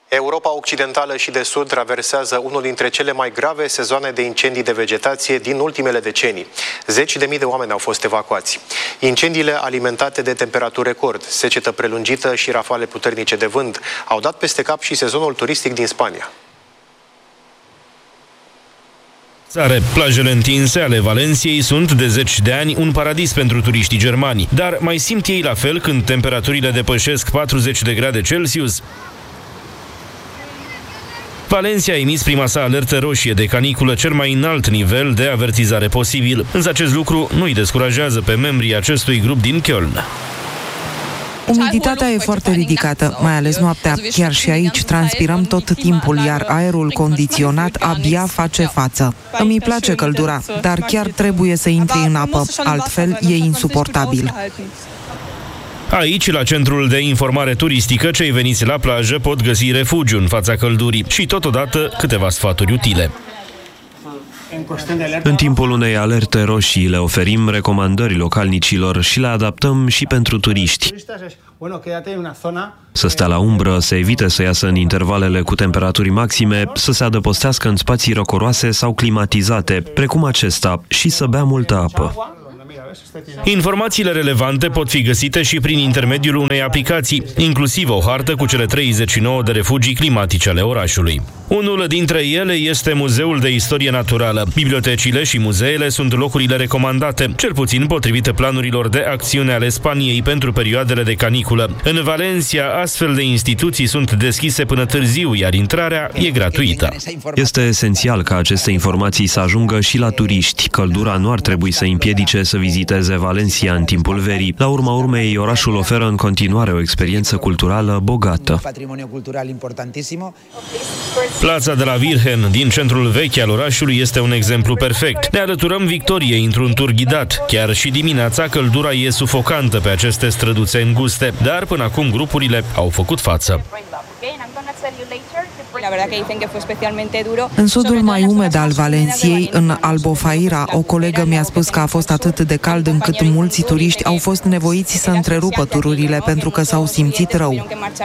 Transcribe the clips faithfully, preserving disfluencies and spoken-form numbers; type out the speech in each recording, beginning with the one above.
Europa Occidentală și de Sud traversează unul dintre cele mai grave sezoane de incendii de vegetație din ultimele decenii. Zeci de mii de oameni au fost evacuați. Incendiile alimentate de temperaturi record, secetă prelungită și rafale puternice de vânt au dat peste cap și sezonul turistic din Spania. Țară, plajele întinse ale Valenciei sunt de zeci de ani un paradis pentru turiștii germani, dar mai simt ei la fel când temperaturile depășesc patruzeci de grade Celsius? Valencia a emis prima sa alertă roșie de caniculă, cel mai înalt nivel de avertizare posibil. Însă acest lucru nu îi descurajează pe membrii acestui grup din Köln. Umiditatea e foarte ridicată, mai ales noaptea. Chiar și aici transpirăm tot timpul, iar aerul condiționat abia face față. Îmi place căldura, dar chiar trebuie să intri în apă, altfel e insuportabil. Aici, la centrul de informare turistică, cei veniți la plajă pot găsi refugiu în fața căldurii și totodată câteva sfaturi utile. În timpul unei alerte roșii le oferim recomandări localnicilor și le adaptăm și pentru turiști. Să stea la umbră, să evite să iasă în intervalele cu temperaturi maxime, să se adăpostească în spații răcoroase sau climatizate, precum acesta, și să bea multă apă. Informațiile relevante pot fi găsite și prin intermediul unei aplicații, inclusiv o hartă cu cele treizeci și nouă de refugii climatice ale orașului. Unul dintre ele este Muzeul de Istorie Naturală. Bibliotecile și muzeele sunt locurile recomandate, cel puțin potrivit planurilor de acțiune ale Spaniei pentru perioadele de caniculă. În Valencia, astfel de instituții sunt deschise până târziu, iar intrarea e gratuită. Este esențial ca aceste informații să ajungă și la turiști. Căldura nu ar trebui să împiedice să viziteze Valencia în timpul verii. La urma urmei, orașul oferă în continuare o experiență culturală bogată. Plața de la Virgen, din centrul vechi al orașului, este un exemplu perfect. Ne alăturăm Victoriei într-un tur ghidat. Chiar și dimineața, căldura e sufocantă pe aceste străduțe înguste, dar până acum grupurile au făcut față. În sudul mai umed al Valenciei, în Albufeira, o colegă mi-a spus că a fost atât de cald încât mulți turiști au fost nevoiți să întrerupă tururile pentru că s-au simțit rău.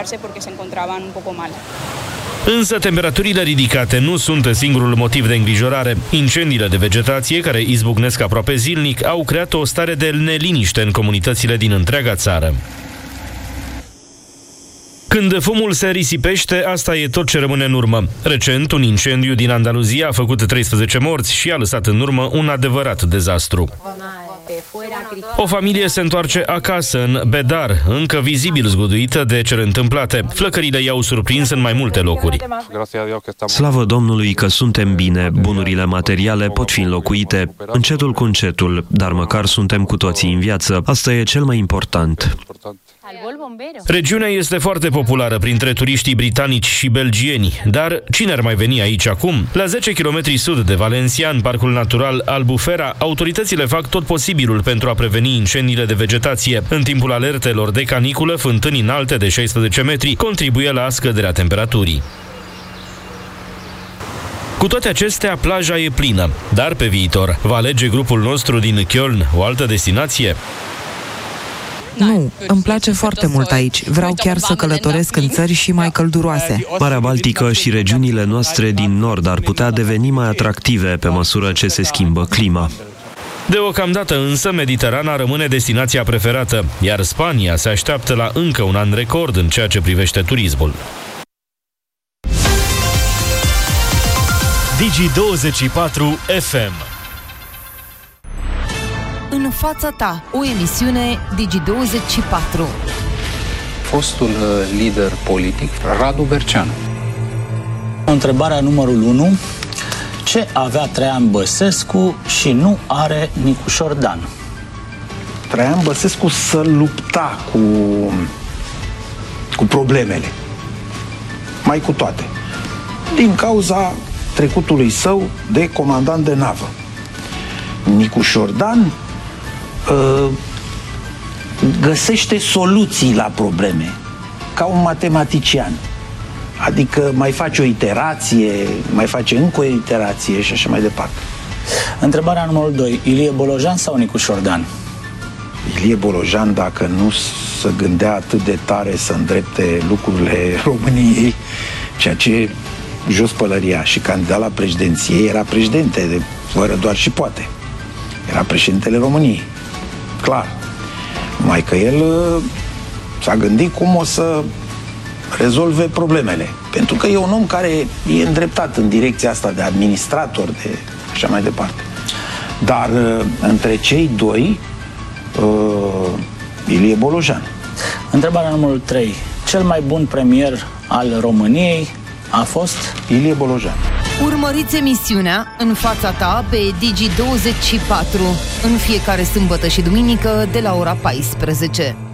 Însă temperaturile ridicate nu sunt singurul motiv de îngrijorare. Incendiile de vegetație, care izbucnesc aproape zilnic, au creat o stare de neliniște în comunitățile din întreaga țară. Când fumul se risipește, asta e tot ce rămâne în urmă. Recent, un incendiu din Andaluzia a făcut treisprezece morți și a lăsat în urmă un adevărat dezastru. O familie se întoarce acasă, în Bedar, încă vizibil zguduită de cele întâmplate. Flăcările i-au surprins în mai multe locuri. Slavă Domnului că suntem bine, bunurile materiale pot fi înlocuite, încetul cu încetul, dar măcar suntem cu toții în viață. Asta e cel mai important. Regiunea este foarte populară printre turiștii britanici și belgieni, dar cine ar mai veni aici acum? La zece kilometri sud de Valencia, în parcul natural Albufeira, autoritățile fac tot posibilul pentru a preveni incendiile de vegetație. În timpul alertelor de caniculă, fântâni înalte de șaisprezece metri contribuie la scăderea temperaturii. Cu toate acestea, plaja e plină, dar pe viitor va alege grupul nostru din Köln o altă destinație? Nu, îmi place foarte mult aici. Vreau chiar să călătoresc în țări și mai călduroase. Marea Baltică și regiunile noastre din nord ar putea deveni mai atractive pe măsură ce se schimbă clima. Deocamdată însă, Mediterana rămâne destinația preferată, iar Spania se așteaptă la încă un an record în ceea ce privește turismul. Digi douăzeci și patru F M. În fața ta, o emisiune Digi douăzeci și patru. Fostul lider politic, Radu Berceanu. Întrebarea numărul unu. Ce avea Traian Băsescu și nu are Nicușor Dan? Traian Băsescu să lupta cu, cu problemele. Mai cu toate. Din cauza trecutului său de comandant de navă. Nicușor Dan găsește soluții la probleme, ca un matematician. Adică mai face o iterație, mai face încă o iterație și așa mai departe. Întrebarea numărul doi. Ilie Bolojan sau Nicușor Dan? Ilie Bolojan, dacă nu se gândea atât de tare să îndrepte lucrurile României, ceea ce jos pălăria, și candidat la președinție era președinte, de, fără doar și poate. Era președintele României. Clar. Numai că el s-a gândit cum o să rezolve problemele. Pentru că e un om care e îndreptat în direcția asta de administrator, de așa mai departe. Dar între cei doi, uh, Ilie Bolojan. Întrebarea numărul trei. Cel mai bun premier al României a fost Ilie Bolojan. Urmăriți emisiunea În fața ta pe Digi douăzeci și patru în fiecare sâmbătă și duminică de la ora paisprezece.